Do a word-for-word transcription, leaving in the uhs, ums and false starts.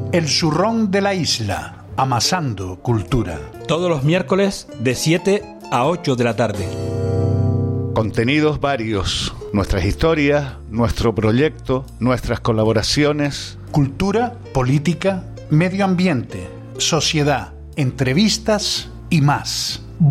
El Zurrón de la Isla, amasando cultura. Todos los miércoles de siete a ocho de la tarde. Contenidos varios, nuestras historias, nuestro proyecto, nuestras colaboraciones. Cultura, política, medio ambiente, sociedad, entrevistas y más.